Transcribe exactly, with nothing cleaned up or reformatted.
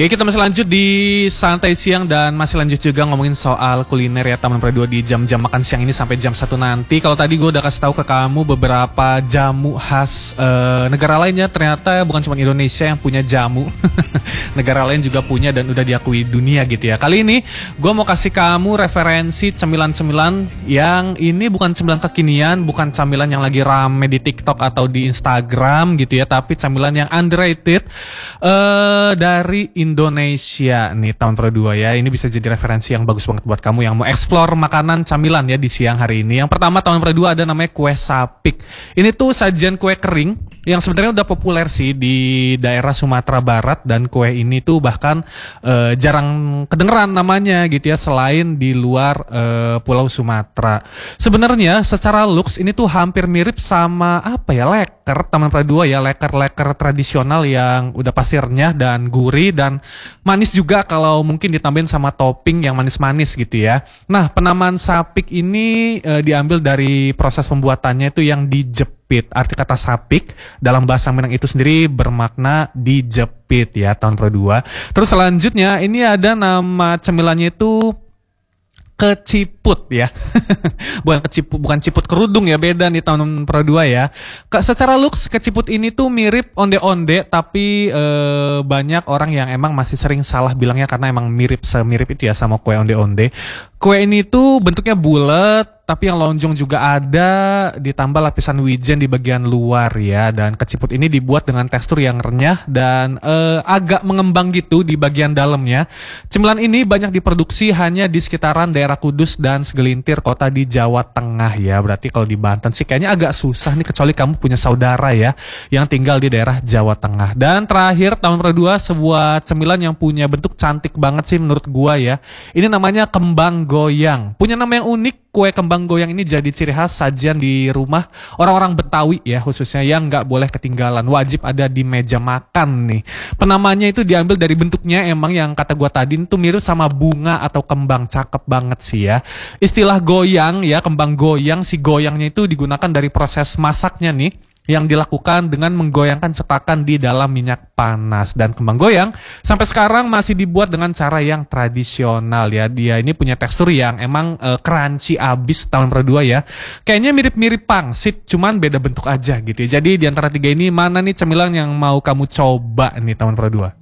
Oke, kita masih lanjut di santai siang dan masih lanjut juga ngomongin soal kuliner ya teman Pro dua di jam-jam makan siang ini sampai jam satu nanti. Kalau tadi gue udah kasih tahu ke kamu beberapa jamu khas uh, negara lainnya, ternyata bukan cuma Indonesia yang punya jamu. Negara lain juga punya dan udah diakui dunia gitu ya. Kali ini gue mau kasih kamu referensi cemilan-cemilan yang ini bukan cemilan kekinian, bukan camilan yang lagi rame di TikTok atau di Instagram gitu ya, tapi camilan yang underrated uh, dari Indonesia nih tahun Pro dua ya. Ini bisa jadi referensi yang bagus banget buat kamu yang mau explore makanan camilan ya di siang hari ini. Yang pertama tahun Pro dua ada namanya kue sapik. Ini tuh sajian kue kering yang sebenarnya udah populer sih di daerah Sumatera Barat, dan kue ini tuh bahkan uh, jarang kedengeran namanya gitu ya selain di luar uh, Pulau Sumatera. Sebenarnya secara looks ini tuh hampir mirip sama apa ya, leker Taman Pro dua ya, leker-leker tradisional yang udah pasti renyah dan gurih dan manis juga kalau mungkin ditambahin sama topping yang manis-manis gitu ya. Nah, penamaan sapik ini uh, diambil dari proses pembuatannya itu yang dijepit. Arti kata sapik dalam bahasa Minang itu sendiri bermakna dijepit ya tahun Pro dua. Terus selanjutnya ini ada nama cemilannya itu keciput ya. bukan keciput, bukan ciput kerudung ya, beda nih tahun Pro dua ya. Ke, secara looks keciput ini tuh mirip onde-onde, tapi e, banyak orang yang emang masih sering salah bilangnya karena emang mirip semirip itu ya sama kue onde-onde. Kue ini tuh bentuknya bulat, tapi yang lonjong juga ada, ditambah lapisan wijen di bagian luar ya. Dan keciput ini dibuat dengan tekstur yang renyah dan e, agak mengembang gitu di bagian dalamnya. Cemilan ini banyak diproduksi hanya di sekitaran daerah Kudus dan segelintir kota di Jawa Tengah ya. Berarti kalau di Banten sih kayaknya agak susah nih, kecuali kamu punya saudara ya yang tinggal di daerah Jawa Tengah. Dan terakhir tahun Pro dua sebuah cemilan yang punya bentuk cantik banget sih menurut gua ya. Ini namanya kembang goyang. Punya nama yang unik. Kue kembang goyang ini jadi ciri khas sajian di rumah orang-orang Betawi ya, khususnya yang nggak boleh ketinggalan, wajib ada di meja makan nih. Penamanya itu diambil dari bentuknya emang yang kata gua tadi itu mirip sama bunga atau kembang, cakep banget sih ya. Istilah goyang ya, kembang goyang, si goyangnya itu digunakan dari proses masaknya nih, yang dilakukan dengan menggoyangkan cetakan di dalam minyak panas. Dan kembang goyang sampai sekarang masih dibuat dengan cara yang tradisional ya. Dia ini punya tekstur yang emang uh, crunchy abis tahun Pro dua ya. Kayaknya mirip-mirip pangsit, cuman beda bentuk aja gitu ya. Jadi di antara tiga ini mana nih cemilan yang mau kamu coba nih tahun Pro dua?